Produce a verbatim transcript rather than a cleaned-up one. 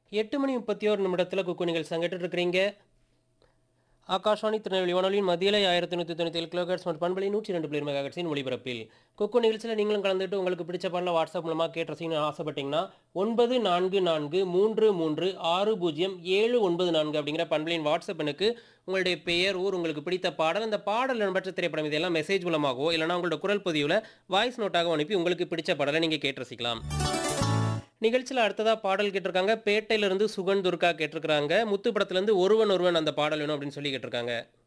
எட்டு மணி முப்பத்தி ஒன்று நிமிடத்துல குக்கு நிகழ்ச்சி கேட்டுட்டு இருக்கிறீங்க. ஆகாஷவாணி திருநெல்வேலி வானொலியின் மத்தியிலை ஆயிரத்தி நூற்றி தொண்ணூற்றி ஏழு கிலோஹெர்ட்ஸ் மற்றும் பண்பலை நூற்றி ரெண்டு புள்ளி மெகாஹெர்ட்ஸின் ஒளிபரப்பில் குக்கு நிகழ்ச்சியில் நீங்களும் கலந்துட்டு உங்களுக்கு பிடிச்ச பாடல வாட்ஸ்அப் மூலமாக கேட்டு ரசிக்கணும்னு ஆசைப்பட்டீங்கன்னா ஒன்பது நான்கு நான்கு மூன்று மூன்று ஆறு பூஜ்ஜியம் ஏழு ஒன்பது நான்கு அப்படிங்கிற பண்பலையின் வாட்ஸ்அப் எனக்கு உங்களுடைய பெயர் ஊர் உங்களுக்கு பிடித்த பாடல் அந்த பாடல் இடம்பெற்ற திரைப்படம் இதெல்லாம் மெசேஜ் மூலமாகவோ இல்லைனா உங்களோட குரல் பதிவில் வாய்ஸ் நோட்டாக அனுப்பி உங்களுக்கு பிடிச்ச பாடலை நீங்கள் கேட்டு ரசிக்கலாம். நிகழ்ச்சியில் அடுத்ததா பாடல் கேட்டிருக்காங்க. பேட்டையிலிருந்து சுகன் துர்கா கேட்டிருக்காங்க. முத்து படத்துலேருந்து ஒருவன் ஒருவன் அந்த பாடல் வேணும் அப்படின்னு சொல்லி கேட்டிருக்காங்க.